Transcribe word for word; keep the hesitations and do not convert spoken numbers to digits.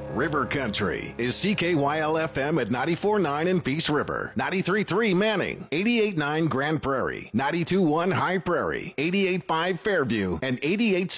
River Country is C K Y L F M at ninety-four point nine in Peace River, ninety-three point three Manning, eighty-eight point nine Grand Prairie, ninety-two point one High Prairie, eighty-eight point five Fairview, and eighty-eight